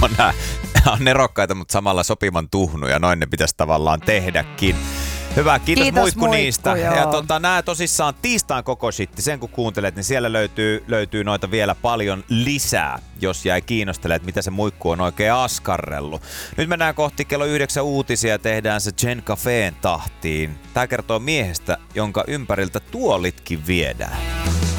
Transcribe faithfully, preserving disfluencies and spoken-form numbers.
on, nää, on nerokkaita, mutta samalla sopivan tuhnuja. Noin ne pitäisi tavallaan tehdäkin. Hyvä, kiitos, Kiitos muikku, muikku niistä. joo. Ja tota, nää tosissaan tiistain koko shitti, sen kun kuuntelet, niin siellä löytyy, löytyy noita vielä paljon lisää, jos jäi kiinnostelemaan, että mitä se muikku on oikein askarrellut. Nyt mennään kohti kello yhdeksän uutisia ja tehdään se Gen Cafeen tahtiin. Tää kertoo miehestä, jonka ympäriltä tuolitkin viedään.